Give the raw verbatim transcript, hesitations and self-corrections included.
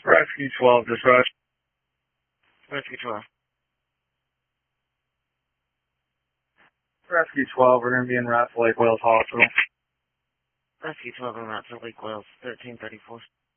Rescue twelve, dispatch. Rescue twelve. Rescue twelve, we're going to be in Rats Lake Wales Hospital. Rescue twelve on route to Lake Wales, thirteen thirty-four.